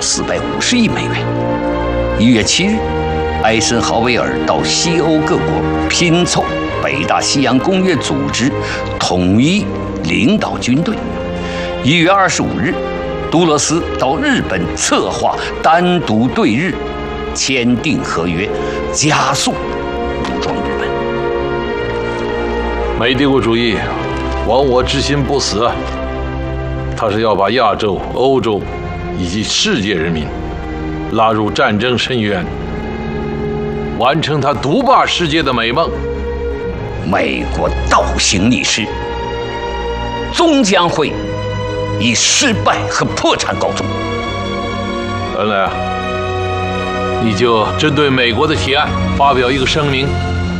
450亿美元。1月7日，艾森豪威尔到西欧各国拼凑北大西洋公约组织，统一领导军队。1月25日，杜勒斯到日本策划单独对日签订合约，加速武装日本。 美帝国主义亡我之心不死，他是要把亚洲、欧洲以及世界人民拉入战争深渊，完成他独霸世界的美梦。 美国倒行逆施，终将会以失败和破产告终。 恩来啊，你就针对美国的提案发表一个声明，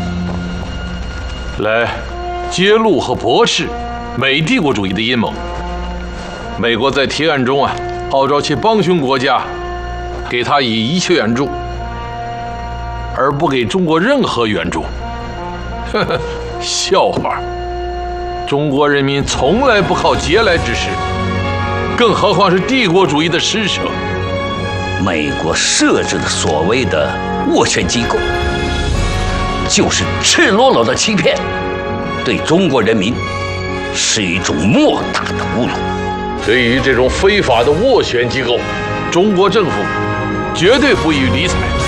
来揭露和驳斥美帝国主义的阴谋。美国在提案中号召其帮凶国家给他以一切援助，而不给中国任何援助。呵呵，笑话！中国人民从来不靠节来之食，更何况是帝国主义的施舍。 美国设置的所谓的斡旋机构，就是赤裸裸的欺骗，对中国人民是一种莫大的侮辱。 对于这种非法的斡旋机构，中国政府绝对不予理睬。